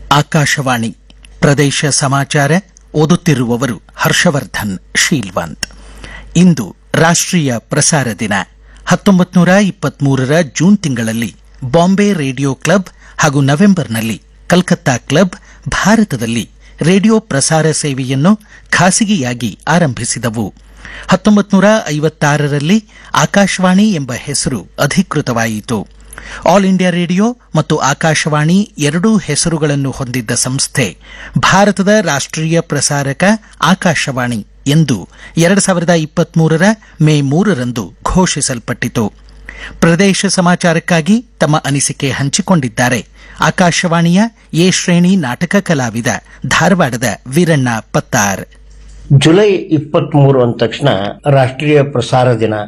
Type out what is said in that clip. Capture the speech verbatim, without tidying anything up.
ಆಕಾಶವಾಣಿ ಪ್ರದೇಶ ಸಮಾಚಾರ ಓದುತ್ತಿರುವವರು ಹರ್ಷವರ್ಧನ್ ಶೀಲ್ವಂತ್. ಇಂದು ರಾಷ್ಟ್ರೀಯ ಪ್ರಸಾರ ದಿನ. ಹತ್ತೊಂಬತ್ತು ನೂರ ಇಪ್ಪತ್ಮೂರರ ಜೂನ್ ತಿಂಗಳಲ್ಲಿ ಬಾಂಬೆ ರೇಡಿಯೋ ಕ್ಲಬ್ ಹಾಗೂ ನವೆಂಬರ್ನಲ್ಲಿ ಕಲ್ಕತ್ತಾ ಕ್ಲಬ್ ಭಾರತದಲ್ಲಿ ರೇಡಿಯೋ ಪ್ರಸಾರ ಸೇವೆಯನ್ನು ಖಾಸಗಿಯಾಗಿ ಆರಂಭಿಸಿದವು. ಹತ್ತೊಂಬತ್ತು ನೂರ ಐವತ್ತಾರರಲ್ಲಿ ಆಕಾಶವಾಣಿ ಎಂಬ ಹೆಸರು ಅಧಿಕೃತವಾಯಿತು. ಆಲ್ ಇಂಡಿಯಾ ರೇಡಿಯೋ ಮತ್ತು ಆಕಾಶವಾಣಿ ಎರಡೂ ಹೆಸರುಗಳನ್ನು ಹೊಂದಿದ್ದ ಸಂಸ್ಥೆ ಭಾರತದ ರಾಷ್ಟ್ರೀಯ ಪ್ರಸಾರಕ ಆಕಾಶವಾಣಿ ಎಂದು ಎರಡು ಸಾವಿರದ ಇಪ್ಪತ್ಮೂರರ ಮೇ ಮೂರರಂದು ಘೋಷಿಸಲ್ಪಟ್ಟಿತು. ಪ್ರದೇಶ ಸಮಾಚಾರಕ್ಕಾಗಿ ತಮ್ಮ ಅನಿಸಿಕೆ ಹಂಚಿಕೊಂಡಿದ್ದಾರೆ ಆಕಾಶವಾಣಿಯ ಎ ಶ್ರೇಣಿ ನಾಟಕ ಕಲಾವಿದ ಧಾರವಾಡದ ವೀರಣ್ಣ ಪತ್ತಾರ್. ಜುಲೈ ಇಪ್ಪತ್ಮೂರು ಅಂದ ತಕ್ಷಣ ರಾಷ್ಟ್ರೀಯ ಪ್ರಸಾರ ದಿನ